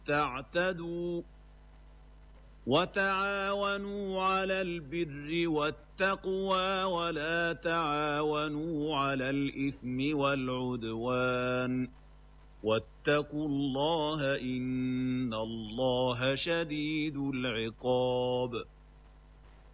تعتدوا وتعاونوا على البر والتقوى ولا تعاونوا على الإثم والعدوان واتقوا الله إن الله شديد العقاب